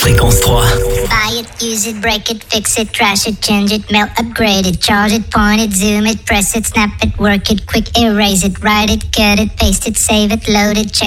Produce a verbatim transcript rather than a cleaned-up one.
Fréquence trois. Buy it, use it, break it, fix it, trash it, change it, mail, upgrade it, charge it, point it, zoom it, press it, snap it, work it, quick erase it, write it, cut it, paste it, save it, load it, check